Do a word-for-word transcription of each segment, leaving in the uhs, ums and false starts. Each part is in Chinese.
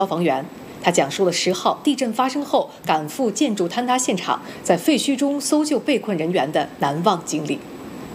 消防员。他讲述了十号地震发生后赶赴建筑坍塌现场，在废墟中搜救被困人员的难忘经历。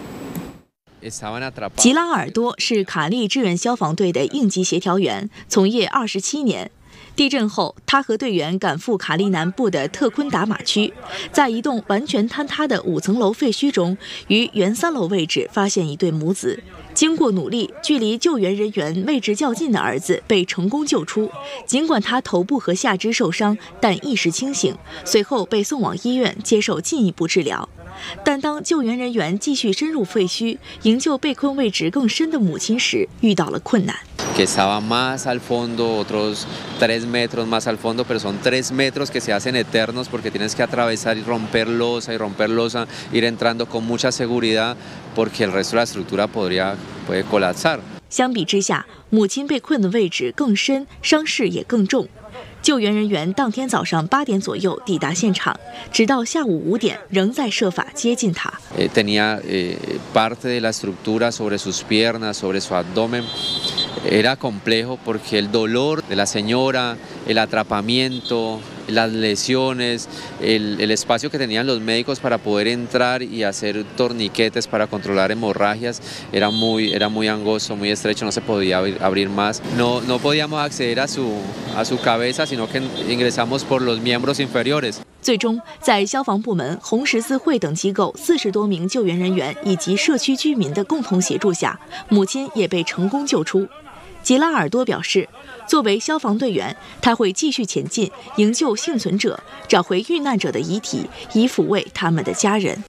吉拉尔多是卡利支援消防队的应急协调员，从业二十七年。地震后，他和队员赶赴卡利南部的特昆达马区，在一栋完全坍塌的五层楼废墟中，于原三楼位置发现一对母子。经过努力，距离救援人员位置较近的儿子被成功救出。尽管他头部和下肢受伤，但意识清醒，随后被送往医院接受进一步治疗。但当救援人员继续深入废墟，营救被困位置更深的母亲时，遇到了困难。 que estaba más al fondo, otros tres metros más al fondo, pero son tres metros que se hacen eternos porque tienes que atravesar y romper losa y romper losa, ir entrando con mucha seguridad porque el resto de la estructura podría puede colapsar. 相比之下，母亲被困的位置更深，伤势也更重。救援人员当天早上八点左右抵达现场，直到下午五点仍在设法接近他。 Eh, tenía eh, parte de la estructura sobre sus piernas, sobre su abdomen. Era complejo porque el dolor de la señora, el atrapamiento, las lesiones, el, el espacio que tenían los médicos para poder entrar y hacer torniquetes para controlar hemorragias era muy, era muy angosto, muy estrecho, no se podía abrir más. No, no podíamos acceder a su, a su cabeza, sino que ingresamos por los miembros inferiores. 最终，在消防部门、红十字会等机构四十多名救援人员以及社区居民的共同协助下，母亲也被成功救出。吉拉尔多表示，作为消防队员，他会继续前进，营救幸存者，找回遇难者的遗体，以抚慰他们的家人。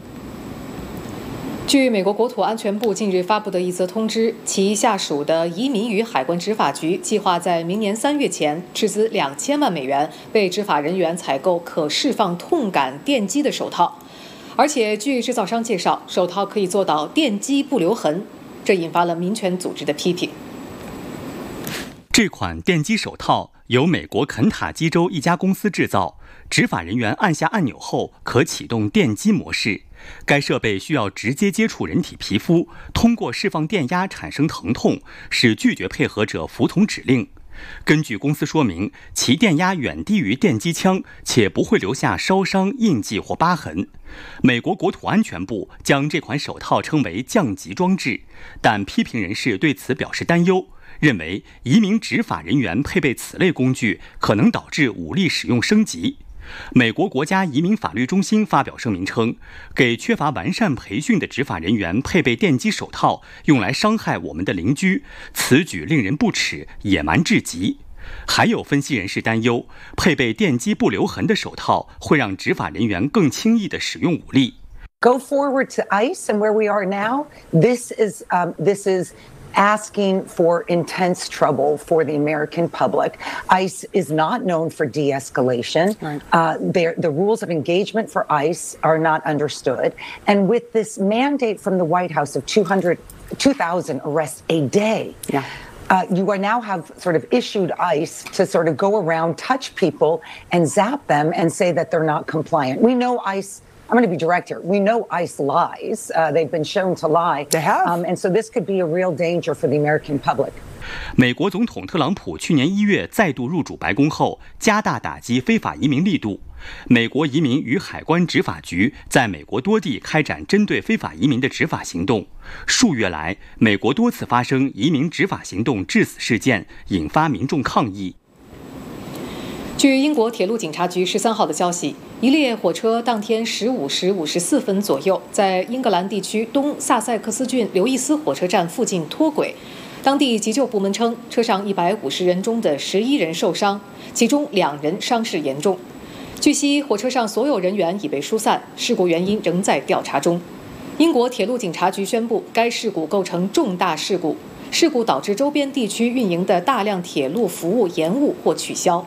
据美国国土安全部近日发布的一则通知，其下属的移民与海关执法局计划在明年三月前斥资两千万美元，为执法人员采购可释放痛感电击的手套。而且，据制造商介绍，手套可以做到电击不留痕，这引发了民权组织的批评。 这款电击手套由美国肯塔基州一家公司制造，执法人员按下按钮后可启动电击模式。该设备需要直接接触人体皮肤，通过释放电压产生疼痛，使拒绝配合者服从指令。根据公司说明，其电压远低于电击枪，且不会留下烧伤、印记或疤痕。美国国土安全部将这款手套称为降级装置，但批评人士对此表示担忧，认为移民执法人员配备此类工具可能导致武力使用升级。美国国家移民法律中心发表声明称，给缺乏完善培训的执法人员配备电击手套，用来伤害我们的邻居，此举令人不齿，野蛮至极。还有分析人士担忧，配备电击不留痕的手套会让执法人员更轻易地使用武力。 Go forward to ICE and where we are now. This is um, this is. asking for intense trouble for the American public. ICE is not known for de-escalation. Right. Uh, the rules of engagement for ICE are not understood. And with this mandate from the White House of two hundred, two thousand arrests a day, yeah. Uh, you are now have sort of issued ICE to sort of go around, touch people, and zap them and say that they're not compliant. We know ICE...I'm going to be direct here. We know ICE lies. Uh, they've been shown to lie. They have. Um, and so this could be a real danger for the American public. 美国总统特朗普去年一月再度入主白宫后，加大打击非法移民力度。美国移民与海关执法局在美国多地开展针对非法移民的执法行动。数月来，美国多次发生移民执法行动致死事件，引发民众抗议。 据英国铁路警察局十三号的消息，一列火车当天十五时五十四分左右，在英格兰地区东萨塞克斯郡刘易斯火车站附近脱轨。当地急救部门称，车上一百五十人中的十一人受伤，其中两人伤势严重。据悉，火车上所有人员已被疏散，事故原因仍在调查中。英国铁路警察局宣布，该事故构成重大事故，事故导致周边地区运营的大量铁路服务延误或取消。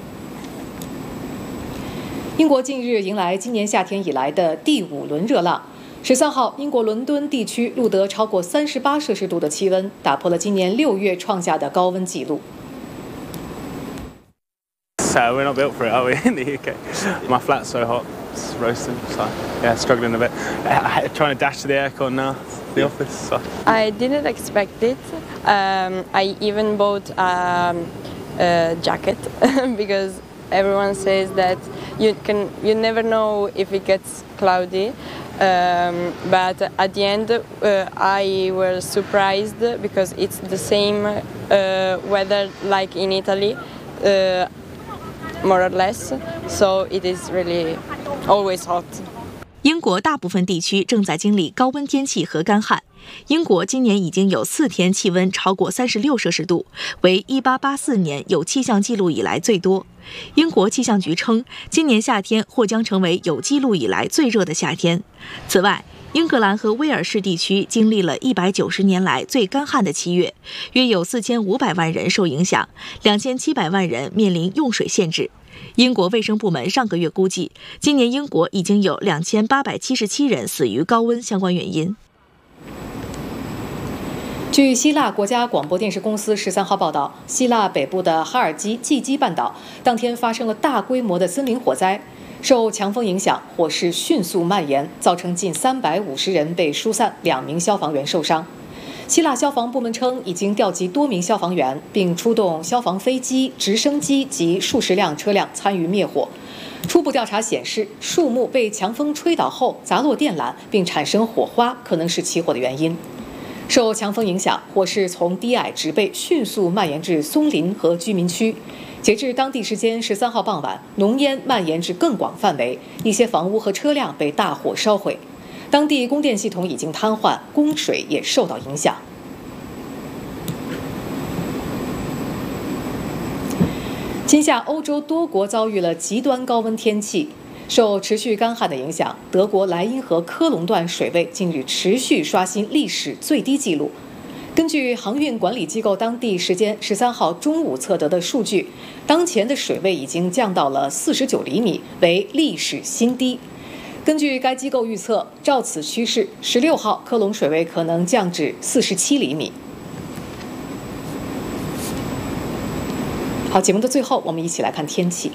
英国近日迎来今年夏天以来的第五轮热浪。十三号，英国伦敦地区录得超过三十八摄氏度的气温，打破了今年六月创下的高温纪录。 So we're not built for it, are we, in the U K? My flat's so hot, it's roasting, so yeah, struggling a bit. I'm trying to dash to the aircon now, the office. So. I didn't expect it. Um, I even bought um, uh, jacket because everyone says that you can you never know if it gets cloudy. Um, but at the end, uh, I was surprised because it's the same uh, weather like in Italy, uh, more or less. So it is really always hot. 英国大部分地区正在经历高温天气和干旱。英国今年已经有四天气温超过三十六摄氏度，为一八八四年有气象记录以来最多。英国气象局称，今年夏天或将成为有记录以来最热的夏天。此外，英格兰和威尔士地区经历了一百九十年来最干旱的七月，约有四千五百万人受影响，两千七百万人面临用水限制。英国卫生部门上个月估计，今年英国已经有两千八百七十七人死于高温相关原因。 据希腊国家广播电视公司十三号报道，希腊北部的哈尔基济基半岛当天发生了大规模的森林火灾，受强风影响，火势迅速蔓延，造成近三百五十人被疏散，两名消防员受伤。希腊消防部门称，已经调集多名消防员，并出动消防飞机、直升机及数十辆车辆参与灭火。初步调查显示，树木被强风吹倒后砸落电缆，并产生火花，可能是起火的原因。受强风影响，火势从低矮植被迅速蔓延至松林和居民区。截至当地时间十三号傍晚，浓烟蔓延至更广范围，一些房屋和车辆被大火烧毁。当地供电系统已经瘫痪，供水也受到影响。今夏欧洲多国遭遇了极端高温天气，受持续干旱的影响，德国莱茵河科隆段水位近日持续刷新历史最低纪录。根据航运管理机构当地时间十三号中午测得的数据，当前的水位已经降到了四十九厘米，为历史新低。根据该机构预测，照此趋势，十六号科隆水位可能降至四十七厘米。好，节目的最后，我们一起来看天气。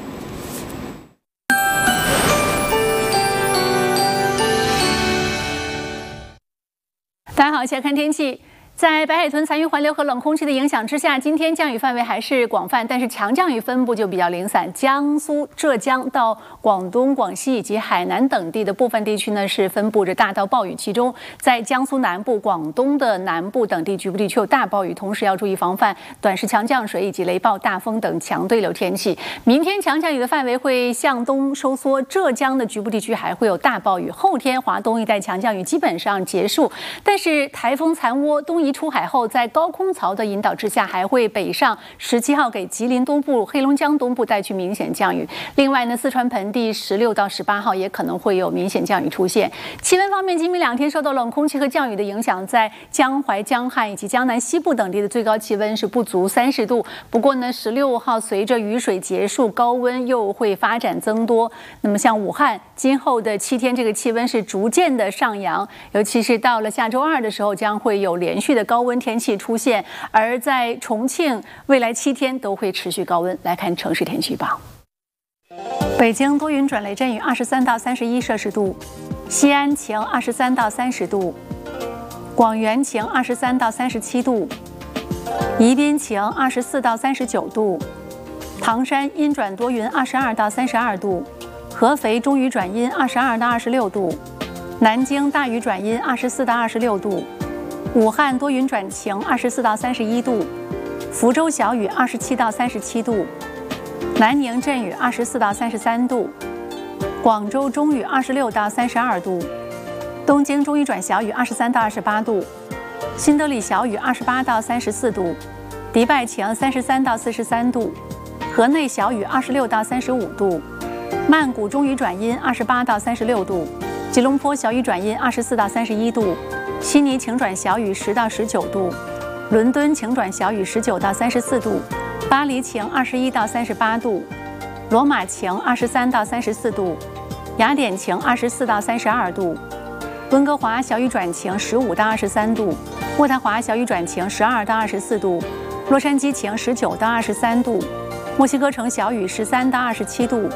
大家好，一起来看天气。在白海豚残余环流和冷空气的影响之下，今天降雨范围还是广泛，但是强降雨分布就比较零散。江苏、浙江到广东、广西以及海南等地的部分地区呢，是分布着大到暴雨，其中在江苏南部、广东的南部等地局部地区有大暴雨，同时要注意防范短时强降水以及雷暴、大风等强对流天气。明天强降雨的范围会向东收缩，浙江的局部地区还会有大暴雨。后天华东一带强降雨基本上结束，但是台风残涡东移出海后，在高空槽的引导之下，还会北上。十七号给吉林东部、黑龙江东部带去明显降雨。另外呢，四川盆地十六到十八号也可能会有明显降雨出现。气温方面，今明两天受到冷空气和降雨的影响，在江淮、江汉以及江南西部等地的最高气温是不足三十度。不过呢，十六号随着雨水结束，高温又会发展增多。那么像武汉，今后的七天这个气温是逐渐的上扬，尤其是到了下周二的时候，将会有连续的高温天气出现，而在重庆未来七天都会持续高温。来看城市天气预报：北京多云转雷阵雨，二十三到三十一摄氏度；西安晴，二十三到三十度；广元晴，二十三到三十七度；宜宾晴，二十四到三十九度；唐山阴转多云，二十二到三十二度；合肥中雨转阴，二十二到二十六度；南京大雨转阴，二十四到二十六度。武汉多云转晴，二十四到三十一度；福州小雨，二十七到三十七度；南宁阵雨，二十四到三十三度；广州中雨，二十六到三十二度；东京中雨转小雨，二十三到二十八度；新德里小雨，二十八到三十四度；迪拜晴，三十三到四十三度；河内小雨，二十六到三十五度；曼谷中雨转阴，二十八到三十六度；吉隆坡小雨转阴，二十四到三十一度。悉尼晴转小雨十到十九度，伦敦晴转小雨十九到三十四度，巴黎晴二十一到三十八度，罗马晴二十三到三十四度，雅典晴二十四到三十二度，温哥华小雨转晴十五到二十三度，渥太华小雨转晴十二到二十四度，洛杉矶晴十九到二十三度，墨西哥城小雨十三到二十七度。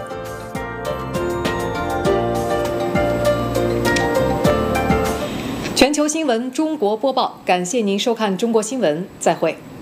全球新闻中国播报，感谢您收看中国新闻，再会。